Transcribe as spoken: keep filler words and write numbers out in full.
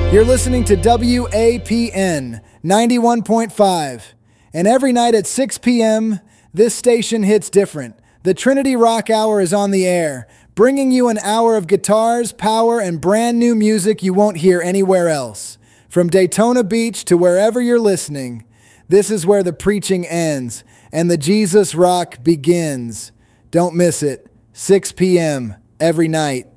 You're listening to W A P N ninety-one point five. And every night at six p.m., this station hits different. The Trinity Rock Hour is on the air, bringing you an hour of guitars, power, and brand new music you won't hear anywhere else. From Daytona Beach to wherever you're listening, this is where the preaching ends and the Jesus Rock begins. Don't miss it. six p.m. every night.